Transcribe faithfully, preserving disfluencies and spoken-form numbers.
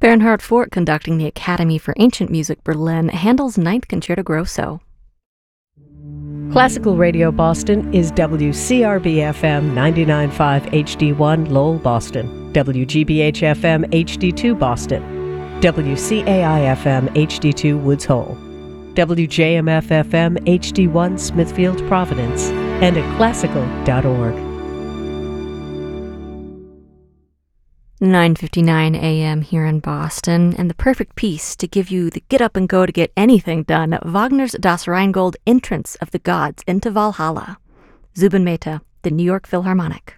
Bernhard Fort, conducting the Academy for Ancient Music Berlin, handles Ninth Concerto Grosso. Classical Radio Boston is W C R B F M ninety-nine point five H D one Lowell, Boston, W G B H F M H D two Boston, W C A I F M H D two Woods Hole, W J M F F M H D one Smithfield, Providence, and at classical dot org. nine fifty-nine a.m. here in Boston, and the perfect piece to give you the get up and go to get anything done, Wagner's Das Rheingold entrance of the gods into Valhalla. Zubin Mehta, the New York Philharmonic.